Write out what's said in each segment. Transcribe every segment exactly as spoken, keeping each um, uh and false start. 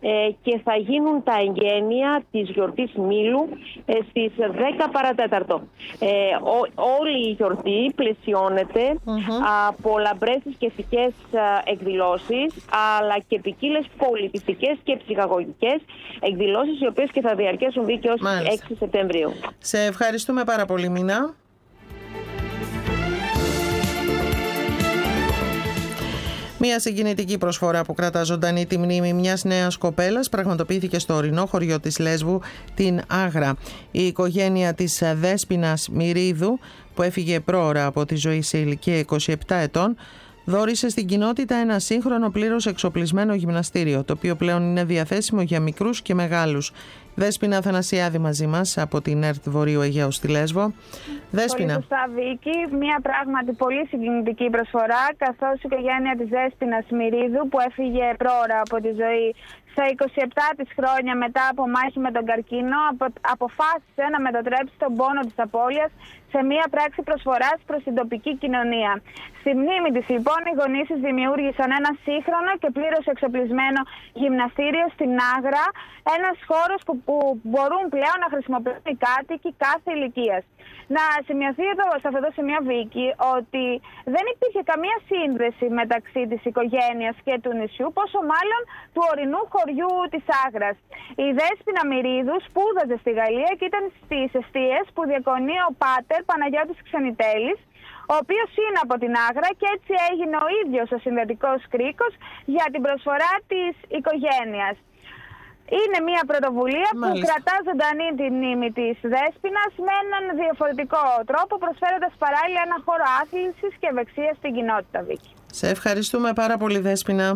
και θα γίνουν τα εγγένεια της γιορτής Μήλου στις δέκα παρατέταρτο. Όλη η γιορτή πλαισιώνεται mm-hmm. από λαμπρές θρησκευτικές εκδηλώσεις, αλλά και ποικίλες πολιτιστικές και ψυχαγωγικές εκδηλώσεις, οι οποίες και θα διαρκέσουν δίκαιος έξι Σεπτεμβρίου. Σε ευχαριστούμε πάρα πολύ, Μίνα. Μια συγκινητική προσφορά που κρατά ζωντανή τη μνήμη μιας νέας κοπέλας πραγματοποιήθηκε στο ορεινό χωριό της Λέσβου, την Άγρα. Η οικογένεια της Δέσποινας Μυρίδου, που έφυγε πρόωρα από τη ζωή σε ηλικία είκοσι επτά ετών, δώρισε στην κοινότητα ένα σύγχρονο πλήρως εξοπλισμένο γυμναστήριο, το οποίο πλέον είναι διαθέσιμο για μικρούς και μεγάλους. Δέσποινα Αθανασιάδη μαζί μας από την ΕΡΤ Βορείου Αιγαίου στη Λέσβο. Δέσποινα. Πολύ σωστά, Βίκη. Μια πράγματι πολύ συγκινητική προσφορά, καθώς η οικογένεια της Δέσποινας Μυρίδου, που έφυγε πρόωρα από τη ζωή στα είκοσι επτά της χρόνια μετά από μάχη με τον καρκίνο, απο, αποφάσισε να μετατρέψει τον πόνο της απώλειας σε μια πράξη προσφοράς προς την τοπική κοινωνία. Στη μνήμη της, λοιπόν, οι γονείς της δημιούργησαν ένα σύγχρονο και πλήρως εξοπλισμένο γυμναστήριο στην Άγρα, ένας χώρος που, που μπορούν πλέον να χρησιμοποιούν οι κάτοικοι κάθε ηλικίας. Να σημειωθεί εδώ, σε αυτό το σημείο, Βίκη, ότι δεν υπήρχε καμία σύνδεση μεταξύ της οικογένειας και του νησιού, πόσο μάλλον του ορεινού χωριού της Άγρας. Η Δέσποινα Μυρίδου σπούδαζε στη Γαλλία και ήταν στις εστίες που διακονεί ο πάτερ Παναγιώτης Ξενιτέλης, ο οποίος είναι από την Άγρα, και έτσι έγινε ο ίδιος ο συνδετικός κρίκος για την προσφορά της οικογένειας. Είναι μια πρωτοβουλία Μάλιστα. που κρατά ζωντανή τη μνήμη της Δέσποινας με έναν διαφορετικό τρόπο, προσφέροντας παράλληλα ένα χώρο άθλησης και ευεξίας στην κοινότητα, Βίκη. Σε ευχαριστούμε πάρα πολύ, Δέσποινα.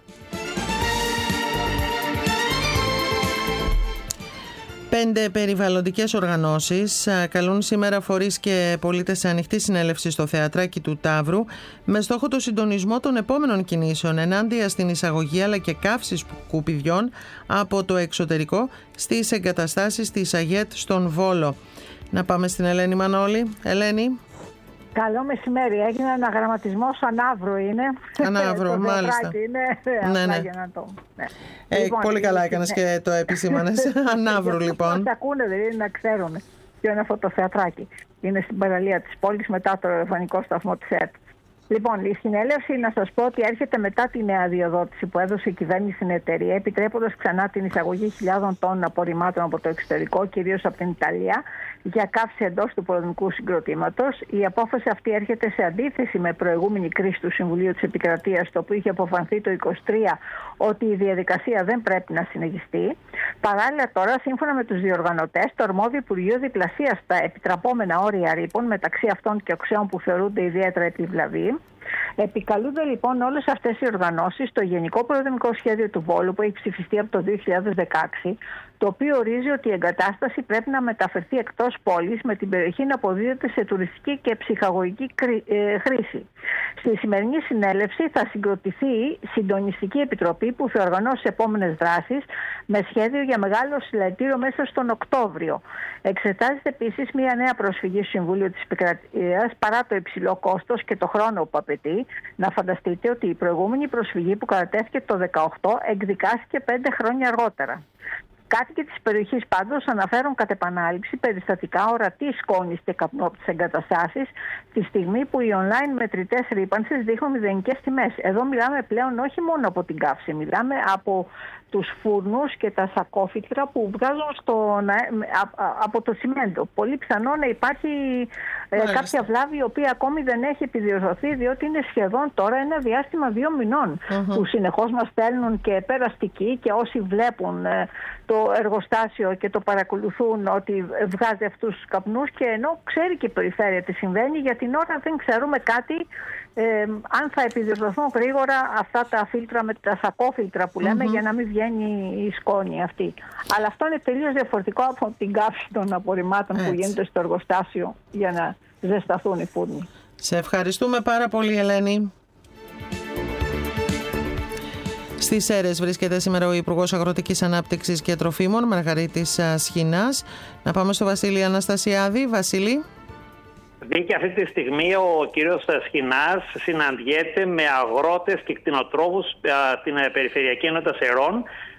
Πέντε περιβαλλοντικές οργανώσεις καλούν σήμερα φορείς και πολίτες σε ανοιχτή συνέλευση στο Θεατράκι του Ταύρου με στόχο το συντονισμό των επόμενων κινήσεων ενάντια στην εισαγωγή αλλά και καύση σκουπιδιών από το εξωτερικό στις εγκαταστάσεις της ΑΓΕΤ στον Βόλο. Να πάμε στην Ελένη Μανώλη. Ελένη. Καλό μεσημέρι. Έγινε ένα γραμματισμό ανάβρο, είναι. Ανάβρο, μάλιστα. Είναι, ναι, ναι. Για να το... ναι. Ε, λοιπόν, πολύ καλά έκανες ναι. και το επισήμανες. Ανάβρο, λοιπόν. Να ακούνε, δηλαδή, να ξέρουν ποιο είναι αυτό το θεατράκι. Είναι στην παραλία της πόλης, μετά το ραδιοφωνικό σταθμό της ΕΡΤ. Λοιπόν, η συνέλευση, να σας πω ότι έρχεται μετά τη νέα αδειοδότηση που έδωσε η κυβέρνηση στην εταιρεία, επιτρέποντας ξανά την εισαγωγή χιλιάδων τόνων απορριμμάτων από το εξωτερικό, κυρίως από την Ιταλία, για καύση εντός του πολεμικού συγκροτήματος. Η απόφαση αυτή έρχεται σε αντίθεση με προηγούμενη κρίση του Συμβουλίου της Επικρατείας, το οποίο είχε αποφανθεί το είκοσι τρία ότι η διαδικασία δεν πρέπει να συνεχιστεί. Παράλληλα, τώρα, σύμφωνα με τους διοργανωτές, το αρμόδιο Υπουργείο διπλασίασε τα επιτραπόμενα όρια ρήπων μεταξύ αυτών και οξέων που θεωρούνται ιδιαίτερα επιβλαβή. Επικαλούνται λοιπόν όλες αυτές οι οργανώσεις στο Γενικό Προεδρικό Σχέδιο του Βόλου που έχει ψηφιστεί από το δύο χιλιάδες δεκαέξι, το οποίο ορίζει ότι η εγκατάσταση πρέπει να μεταφερθεί εκτός πόλης με την περιοχή να αποδίδεται σε τουριστική και ψυχαγωγική χρήση. Στη σημερινή συνέλευση θα συγκροτηθεί συντονιστική επιτροπή που θα οργανώσει επόμενες δράσεις με σχέδιο για μεγάλο συλλαλητήριο μέσα στον Οκτώβριο. Εξετάζεται επίσης μια νέα προσφυγή στο Συμβούλιο της Επικρατείας παρά το υψηλό κόστος και το χρόνο που απαιτεί. Να φανταστείτε ότι η προηγούμενη προσφυγή που κατατέθηκε το δύο χιλιάδες δεκαοκτώ εκδικάστηκε πέντε χρόνια αργότερα. Κάτοικοι της περιοχής πάντως αναφέρουν κατ' επανάληψη περιστατικά ορατής σκόνης και καπνού από τις εγκαταστάσεις τη στιγμή που οι online μετρητές ρύπανσης δείχνουν μηδενικές τιμές. Εδώ μιλάμε πλέον όχι μόνο από την καύση, μιλάμε από τους φούρνους και τα σακόφιλτρα που βγάζουν στο, από το τσιμέντο. Πολύ πιθανό να υπάρχει ε, κάποια βλάβη η οποία ακόμη δεν έχει επιδιορθωθεί, διότι είναι σχεδόν τώρα ένα διάστημα δύο μηνών uh-huh. που συνεχώς μας στέλνουν και περαστικοί και όσοι βλέπουν ε, το εργοστάσιο και το παρακολουθούν ότι βγάζει αυτούς τους καπνούς, και ενώ ξέρει και η περιφέρεια τι συμβαίνει, για την ώρα δεν ξέρουμε κάτι ε, αν θα επιδιορθωθούν γρήγορα αυτά τα φίλτρα με τα σακόφιλτρα που λέμε mm-hmm. για να μην βγαίνει η σκόνη αυτή. Αλλά αυτό είναι τελείως διαφορετικό από την καύση των απορριμμάτων Έτσι. που γίνεται στο εργοστάσιο για να ζεσταθούν οι φούρνοι. Σε ευχαριστούμε πάρα πολύ, Ελένη. Στις Σέρρες βρίσκεται σήμερα ο Υπουργός Αγροτικής Ανάπτυξης και Τροφίμων, Μαργαρίτης Σχοινάς. Να πάμε στο Βασίλη Αναστασιάδη. Βασίλη. Δίκη, αυτή τη στιγμή ο κύριος Σχοινάς συναντιέται με αγρότες και κτηνοτρόφους στην Περιφερειακή Ενότητα Σερών